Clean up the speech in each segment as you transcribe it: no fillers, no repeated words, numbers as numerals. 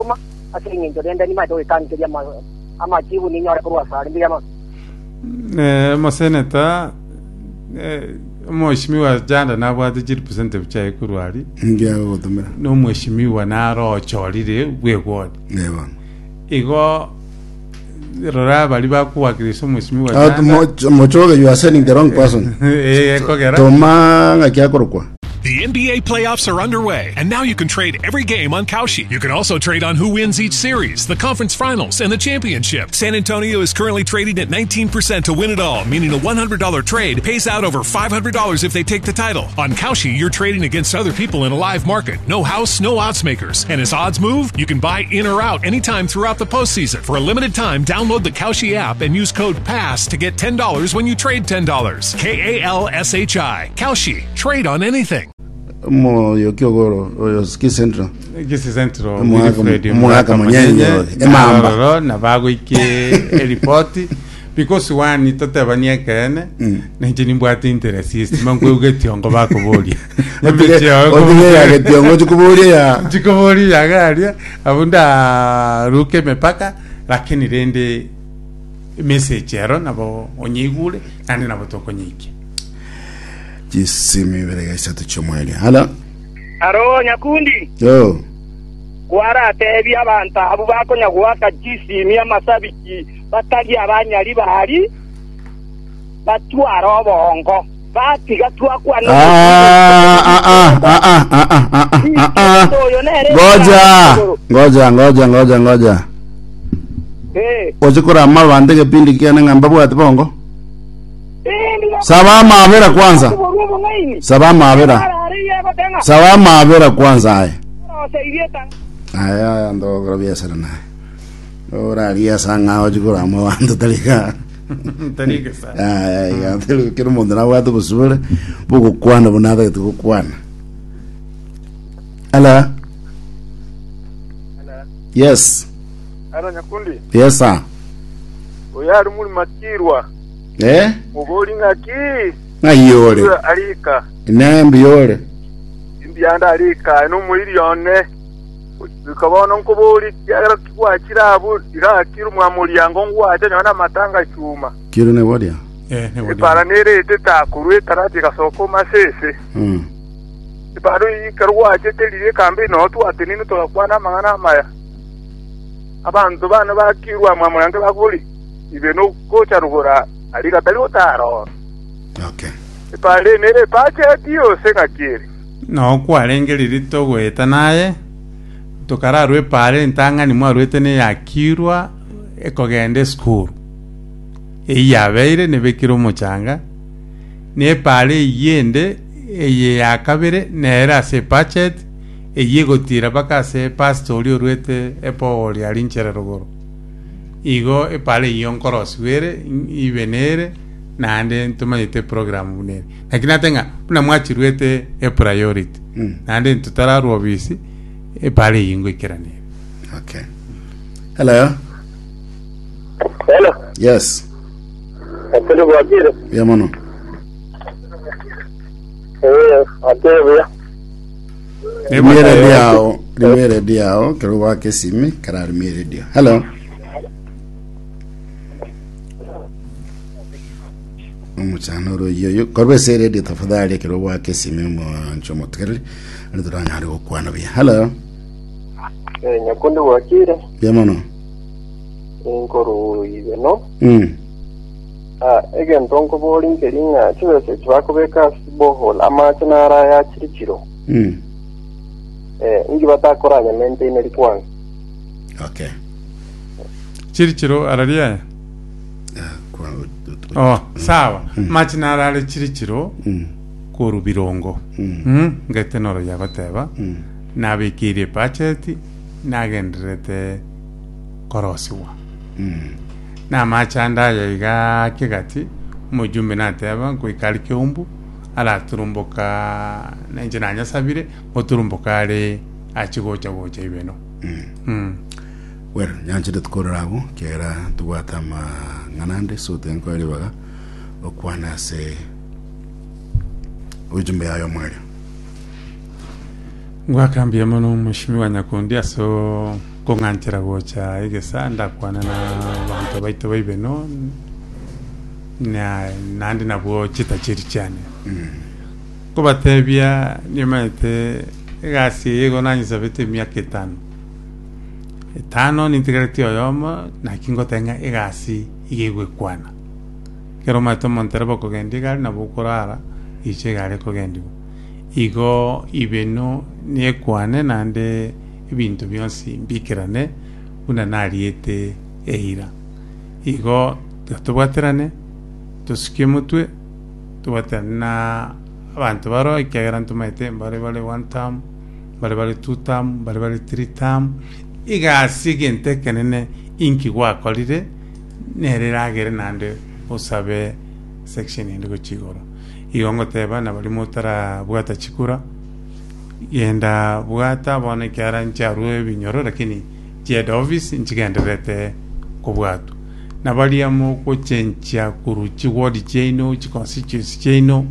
Asing injodenda ni mato ikan ke jama ama jibu ni nyore kurwa sari ndiyama. Maseneta mheshimiwa janda nabwate chiri percent chai kurwari ngiya gotumira no mheshimiwa naro chorire bwegwodi neba igo rora bali bakuwakirisha mheshimiwa janda mochoge you are sending the wrong person kogera toma ngakyakorokwa. The NBA playoffs are underway, and now you can trade every game on Kalshi. You can also trade on who wins each series, the conference finals, and the championship. San Antonio is currently trading at 19% to win it all, meaning a $100 trade pays out over $500 if they take the title. On Kalshi, you're trading against other people in a live market. No house, no odds makers. And as odds move, you can buy in or out anytime throughout the postseason. For a limited time, download the Kalshi app and use code PASS to get $10 when you trade $10. KALSHI. Kalshi. Trade on anything. Mo yokiogoro oyo Central mwaka manyenye emamba na bago ike report because one itotabania kene nenjini mbwate interest mangwe ugetiongo bakobori obiya getiongo chikobori ya garia abunda ruke mepaka lakini rende message ero nabo onyigule nandi nabo tokonyiki jisimi berega isatu chomweli hala Aro nyakundi yo kwara tebi abanta abo bakonya gwaka jisimi amasabiki batagi abanyali bahari batwara bongo batiga twakwa no ngoja ojikora mabande kepindi kiana ngamba bwate bongo Sawa mavera kwanza. Aya ndo grabia sana. Ora ria sanga ojikora mabande talika. Talika sa. Ya telu kero mondana watu busubule buku kwana bunada tu kwana. Ala. Yes. Ara nyakundi. Yes sir. Oyari muri makirwa. Mugori ngaki ngayore alika inambiyore imbyanda alika no muiriyone ukabona nkobori yara kwa kirabu irakiru mwa mulyango ngwaje nyana matanga cyuma kiru ne bodia ne bodia para nere teta kurwe tarati kasoko masese iparo ikarwa cyetelire kambe no tu atenini to kwana mangana maya abantu bana bakirwa mwa mulyango bakuri ibeno kocha rugora alika tali otaro. Okay. Pale nere pache dio senga kiri. No kwalengeri rito gweta naye. Tokara rwe pale ntanga ni mwa rwete ne yakirwa ekogende school. Eyabeire ne bekiro mochanga. Ne pale yende eye yakabere nera se pachet eyegotira baka se pastori rwete epo oli alinchera rogoro. Igo pale yonkoroswere ibenere nande ntumayite program bunere lakini atenga puna mwachirwete priority nande ntutara robisi pale yingo ikirane. Okay. Hello. Yes. Atelo wajire. Ya mono. Atelo. Rimere diao kero wake simi kara rimere dio. Hello. Muchanoro yoyo korbe sere de tafadhali kero wake simi mo nchomo tkere nduranya ari okwana bya. Hello. Nyakundi wakire. Ya mono. Ngoro ibeno. Again tonko bowling keringa chwese chwakobeka bohol amachanara ya chirichiro. Ingi batakoranya maintain rikwanga. Okay. Chirichiro araria. Sawa. Machinara ale chirichiro. Koru birongo. Ngete noro yabateba. Nabikiri pacheti nagendrete korosiwa. Na machanda yaga kigati mujumbe nateba kuikali kyombu ala turumboka nanjinanya sabire oturumboka ale achigocha gocha ibeno. Well, nyanchide tukorabo kera tuwata ma nganande so tenko alibaga okwana se ujumbe yayo mwele. Ngwakambia mono mheshimiwa Nyakundi aso konganchira gocha igesa ndakwana na bantu baito baibeno na nandi nabwo chita chiri cyane kubatebya nimete gasi yego nanyisa bete myaka 5 nintegrati oyoma na kingo tenga egasi igegwe kwana kero mato montera bako gendigal na bukorara iche gare ko gendigo igo ibeno ne kwane nande ibintu byonsi mbikirane una nariete eira igo tubwaterane tuskimutwe tubatana abantu baro ikegerantu maite bale 1 term bale 2 term bale 3 term iga sigente kenene inki wakolire nereragere nande usabe section indigo chigoro igongo teba na bali motara bwata chikura yenda bwata bone kyarancha ruwe binyoro lakini head office nchigenderete kubwatu na bali amo ko chencha kuruchi ward chaino chi constituency chaino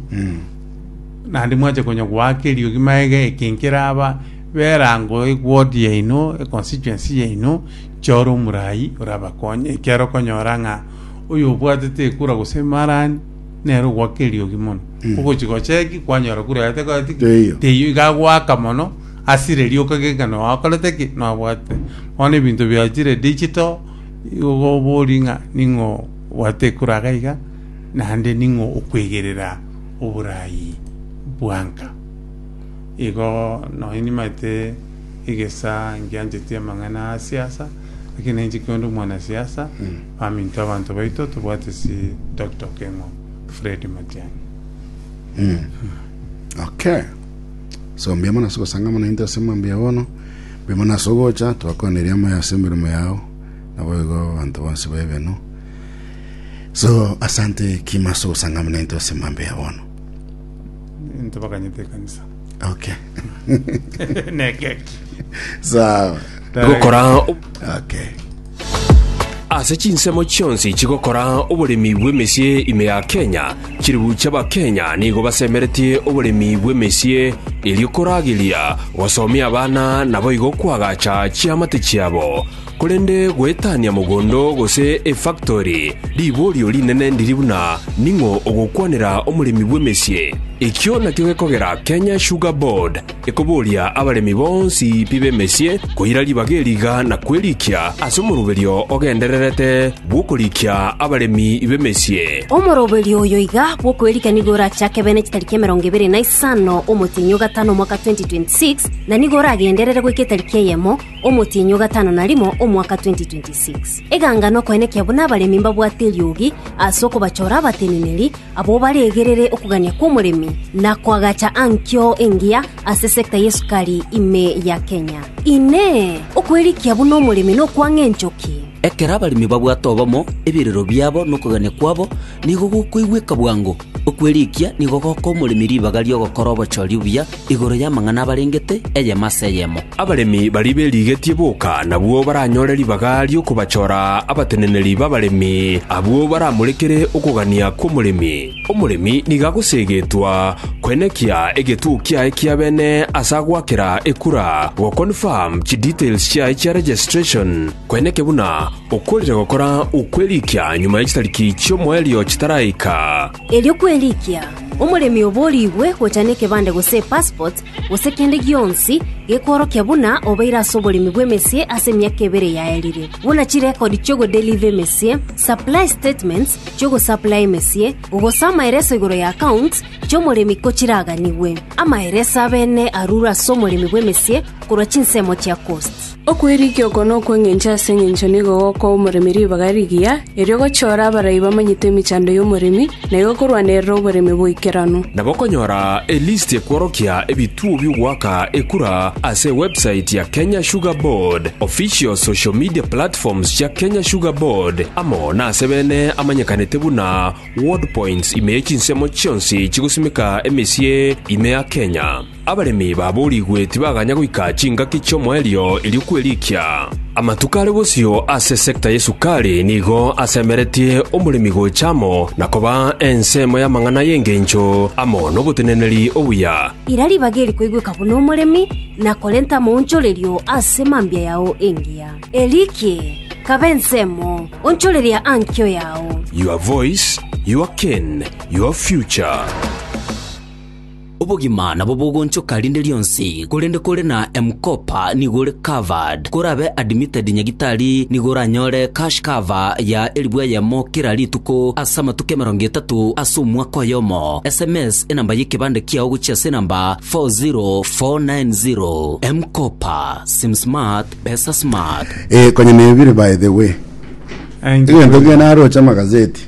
na ndi mwaje konyo gwake liyo gimaege ekinkiraba berango ward yaino constituency yaino choro murai uraba konye kero konyoranga uyu bwatete kura gusemarani nero gwakeliyo gimono uko chikocheki kwanyora kura yate ka teyo gagwa kamono asire liyo kagegano akoleteki no bwate one bintu byajire digital ugo bolinga ningo wate kura gaiga nande ningo ukwegerera uburayi bwanka igo no inimate igesa ngianjete mangana siasa lakini njikondo mwana siasa aminto abantu baito tubwate si Dr. Kengo Fred Matiang'i. Okay. So mbiyamana soko sangama na intasema mbiyawono mbiyamana sogocha twakoneria ya sembero yao na bogo abantu bonse bebeno. So asante kimaso sangama na intasema mbiyawono. Ntubakanyete kanisa. Okay. Nekek. So gukora okay. Ase chinsemo chionsi chigokora oburemi bw'emesie ime ya Kenya chiribu chaba Kenya nigo basemeretie oburemi bw'emesie eliokoragilia wasomia abana nabo igokwagacha chiamate chiabo kurende gwetania mugondo gose e factory liborio linene ndiribuna ningo ogokwanira omuremi bw'emesie ikyo nakyo gekogera Kenya Sugar Board ekoboria abaremi bonsi pibe mesie kuhira libageriga na kwelikia asumuruberio ogendererete bukurikia abaremi ibe mesie omuruberio yoiga bukwelika nigora chake bene chitariki 25 omutinyo gatano mwaka 2026 na nigora agenderere gwikitariki yemo omutinyo gatano na limo omwaka 2026 egangano kwenekia buna abaremi mbabwateriogi asoko bachora abatenineri abo baregerere okugania kw'omuremi na kwagacha ankyo engia ase sekta yesukari ime ya Kenya ine okwelikia buno omuremi no kwangenchoki ekera abalimi babwatobamo ebirero byabo nokugane kwabo nigo gukwigweka bwango okwelikia nigo goko omuremi ribagali ogokora obochori buya igoro ya mang'ana barengete eye maseyemo abalemi bali beligetie boka nabwo baranyore ribagali okubachora abateneneri babalemi abwo baramurekere okugania kw'omuremi omuremi nigagusegetwa kwenekia egetukia ekia bene asagwakera ekura go confirm chi details cha registration kweneke buna okolera gukora ukwelikia nyuma y'kitariki cyo mwelio kitaraika elio kwelikia omuremi oboliwe gochaneke bande gose passport gose kende gionsi gekorokia buna obeira sobolimi bw'emesie ase myaka ebere yaelire buna chi record chogo deliver mesie supply statements chogo supply mesie ugosama ereso igoro ya account chomuremi kochiraganiwe ama eresa bene arura somuremi bw'emesie kurwa chinsemo chia cost okwerikia okono kwengencha sengencho nigo goko omuremi ribagarigia erio gochora abarai bamanyite emichando y'omuremi na igokorwanirira oboremi bw'ikerano nabokonyora elist ekworokia ebituo by'ogwaka ekura ase website ya Kenya Sugar Board official social media platforms cha Kenya Sugar Board amo na sebene amanyakanete buna word points ime chinsemo chionsi chigusimika emesie ime ya Kenya abaremi baburigwe tibaganya gwika chingaki chomwelio ili kwelikia amatukale bosio ase sekta yesukali nigo asemeretie omulimi gochamo nakoba ensemo ya mang'ana yengencho amo nobuteneneri obuya irali bageri kuigwika buno omulemi na kolenta moncholerio ase mambia yao engia elike kabensemo oncholeria ankyo yao. Your voice, your kin, your future. Obogima na bobogoncho kalinde lyonsi kulende kule na M-Kopa ni gule covered kurabe admitted nyagitari ni gura nyore cash cover ya elibwa ya mo kirali tuko asama tuke 30 asumwa kwa yomo SMS enamba yikibande kia oguchia senamba 40490 M-Kopa sim smart pesa smart kwenye nevile by the way ndiyo ndoge naro chama gazeti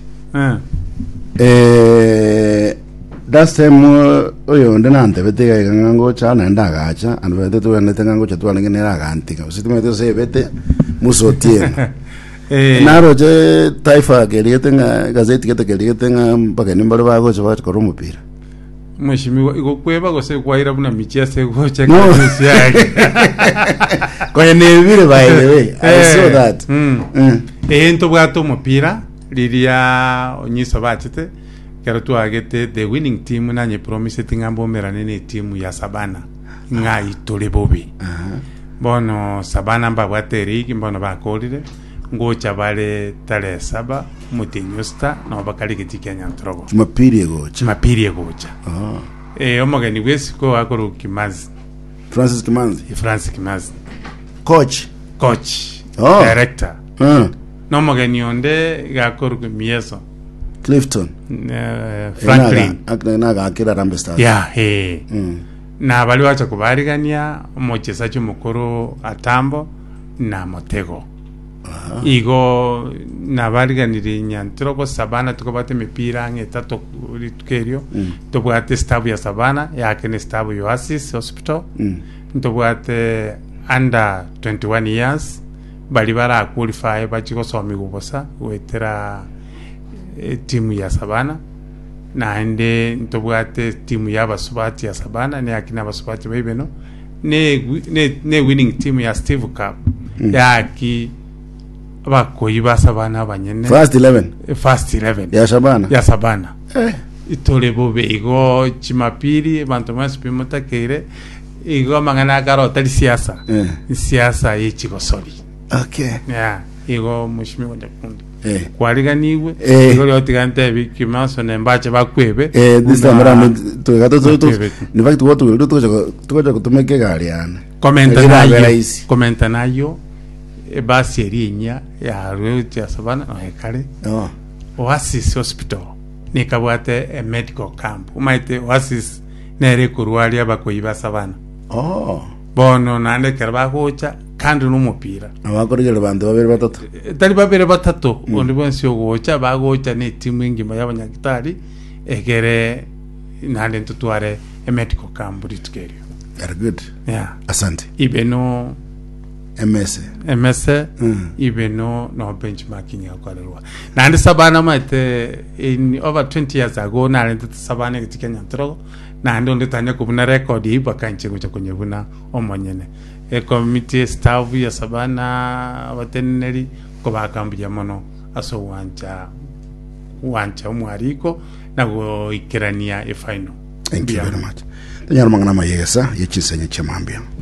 last time oyo ndinante betega ngango chana ndagacha anbete tu nete ngango chatu nge nera antika usitime se bete musotie naro je taifa gelietenga gazeti gelietenga mpaka nimbalo bago chwa korumo pira mweshimiwa ikokweba gose kwaira buna michia se gocha kasi yake kwenye nevile by the way I saw that ento bwato mupira lilia onyiso batete kero tuagete the winning team nanye promise tingambo merane team ya Sabana ngai tolebobi bono Sabana mbabwateriki mbono bakolire ngocha bale tale 7 mutinyosta no bakali kitikenya ntrogo mapiri gocha omogeni wesiko akoro Kimazi Francis Kimanzi coach director no mogeni onde gakoro Mieso Clifton Franklin naga akira Rambe Stars na bali wacha kubarigania omochesacho mukuru Atambo na Motego igo na bariganiri nyantrobo Sabana tukobate mipira ngetatu litukerio tobwate stabu ya Sabana yake ne stabu ya Oasis Hospital tobwate under 21 years bali bara qualify bachiko somi gubosa wetera timu ya Sabana na ende ntobwate timu ya basubati ya Sabana ne akina basubati baibeno ne winning team ya Steve Cup ya ki abakoyiba Sabana abanyene first 11 ya Sabana itole bobe igo chimapiri bantu masipimota kere igo mangana karo tali siasa yechiko sori igo mushimi wondakundi kwaliganiwe igo lyotigante bikimaso nembache bakwebe this time around to in fact what we will do to kutumeke galiana komenta nayo basi erinya ya route ya Sabana no ekale Oasis Hospital nikabwate a medical camp umaite Oasis nere kurwali abakoyiba Sabana bono nande kerba gocha kandi n'umupira abakorera bande babiri batatu undi bonse gocha bagocha ne timu ingima y'abanyagitari egere nande ntutware a medical camp litkerio very good asante ibeno MS ibeno no benchmarking yakorerwa nande Sabana mate in over 20 years ago nande Sabana kitikenya ntro nande ndetanya kubuna record ibakanche kucha kunyebuna omonyene committee staff ya Sabana bateneri ko bakambya mono aso wancha umwariko nago ikirania final. Thank you very much. Tanyarumangana mayesa yechisenye chamambia.